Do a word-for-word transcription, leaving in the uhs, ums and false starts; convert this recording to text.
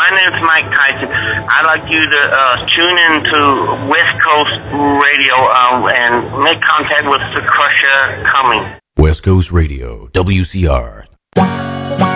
my name is Mike Tyson. I'd like you to uh, tune in to West Coast Radio um, and make contact with the Crusher Cummings. West Coast Radio, W C R,